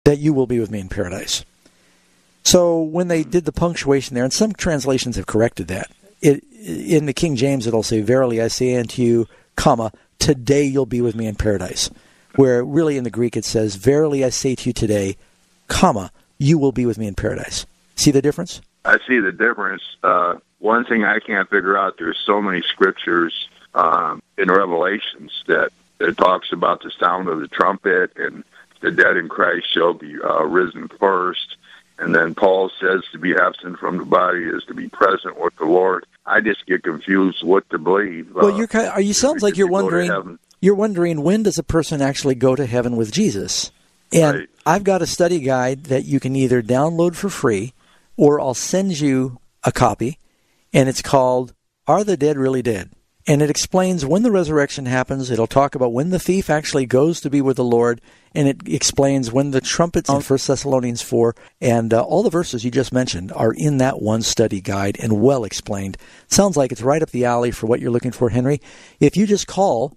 that you will be with me in paradise. So when they did the punctuation there, and some translations have corrected that, in the King James it'll say, verily I say unto you, comma, today you'll be with me in paradise. Where really in the Greek it says, verily I say to you today, comma, you will be with me in paradise. See the difference? I see the difference. One thing I can't figure out, there's so many scriptures in Revelations that it talks about the sound of the trumpet and the dead in Christ shall be risen first. And then Paul says to be absent from the body is to be present with the Lord. I just get confused what to believe. Well, you sounds like you're wondering when does a person actually go to heaven with Jesus? And right. I've got a study guide that you can either download for free or I'll send you a copy, and it's called Are the Dead Really Dead? And it explains when the resurrection happens. It'll talk about when the thief actually goes to be with the Lord, and it explains when the trumpets in 1 Thessalonians 4, and all the verses you just mentioned are in that one study guide and well explained. Sounds like it's right up the alley for what you're looking for, Henry. If you just call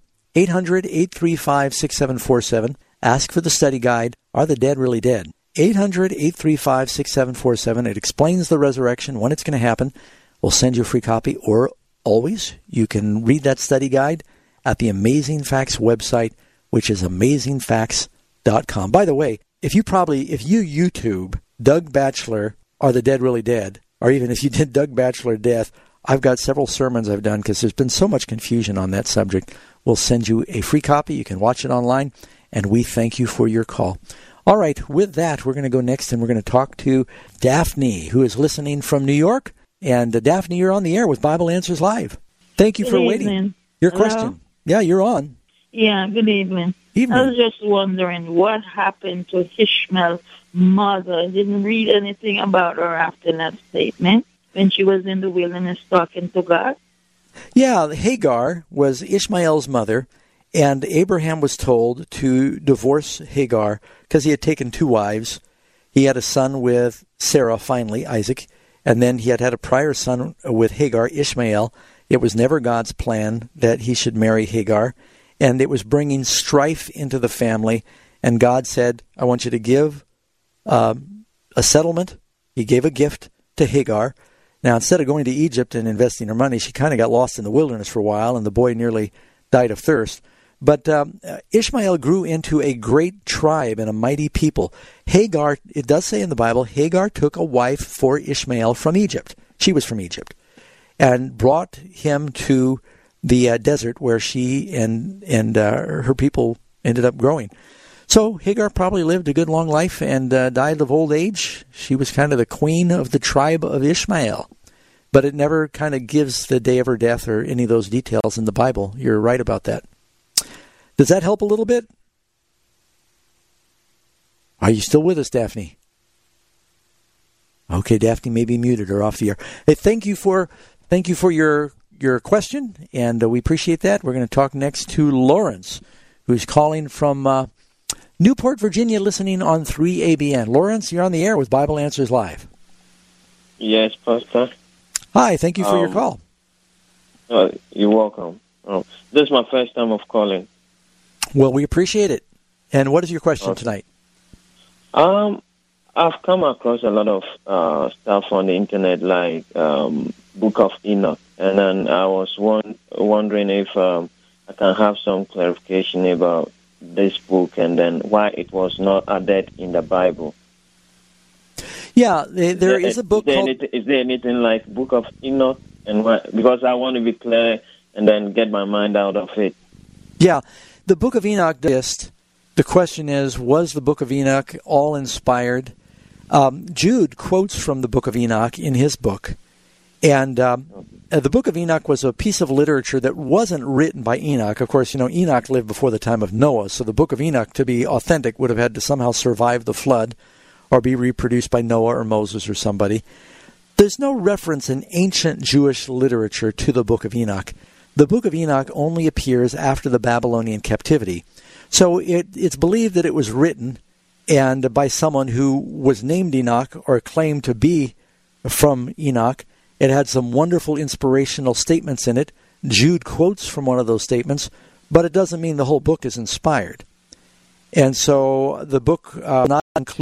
800-835-6747, ask for the study guide, Are the Dead Really Dead? 800-835-6747. It explains the resurrection, when it's going to happen. We'll send you a free copy, or always, you can read that study guide at the Amazing Facts website, which is amazingfacts.com. By the way, if you YouTube Doug Batchelor, Are the Dead Really Dead? Or even if you did Doug Batchelor Death, I've got several sermons I've done because there's been so much confusion on that subject. We'll send you a free copy. You can watch it online, and we thank you for your call. All right, with that, we're going to go next, and we're going to talk to Daphne, who is listening from New York. And Daphne, you're on the air with Bible Answers Live. Thank you for waiting. Your question. Yeah, you're on. Yeah, good evening. I was just wondering what happened to Ishmael's mother. I didn't read anything about her after that statement when she was in the wilderness talking to God. Yeah, Hagar was Ishmael's mother, and Abraham was told to divorce Hagar because he had taken 2 wives. He had a son with Sarah, finally, Isaac. And then he had a prior son with Hagar, Ishmael. It was never God's plan that he should marry Hagar. And it was bringing strife into the family. And God said, I want you to give a settlement. He gave a gift to Hagar. Now, instead of going to Egypt and investing her money, she kind of got lost in the wilderness for a while, and the boy nearly died of thirst. But Ishmael grew into a great tribe and a mighty people. Hagar, it does say in the Bible, Hagar took a wife for Ishmael from Egypt. She was from Egypt. And brought him to the desert where she and her people ended up growing. So Hagar probably lived a good long life and died of old age. She was kind of the queen of the tribe of Ishmael. But it never kind of gives the day of her death or any of those details in the Bible. You're right about that. Does that help a little bit? Are you still with us, Daphne? Okay, Daphne may be muted or off the air. Hey, thank you for your question, and we appreciate that. We're going to talk next to Lawrence, who's calling from Newport, Virginia, listening on 3ABN. Lawrence, you're on the air with Bible Answers Live. Yes, Pastor. Hi, thank you for your call. You're welcome. This is my first time of calling. Well, we appreciate it. And what is your question tonight? I've come across a lot of stuff on the internet, like Book of Enoch, and then I was wondering if I can have some clarification about this book and then why it was not added in the Bible. Yeah, there is a book called... Is there anything like Book of Enoch? And why? Because I want to be clear and then get my mind out of it. Yeah, the Book of Enoch exists. The question is, was the Book of Enoch all inspired? Jude quotes from the Book of Enoch in his book. And the Book of Enoch was a piece of literature that wasn't written by Enoch. Of course, Enoch lived before the time of Noah, so the Book of Enoch, to be authentic, would have had to somehow survive the flood or be reproduced by Noah or Moses or somebody. There's no reference in ancient Jewish literature to the Book of Enoch. The Book of Enoch only appears after the Babylonian captivity. So it's believed that it was written and by someone who was named Enoch or claimed to be from Enoch. It had some wonderful inspirational statements in it. Jude quotes from one of those statements, but it doesn't mean the whole book is inspired. And so the book not include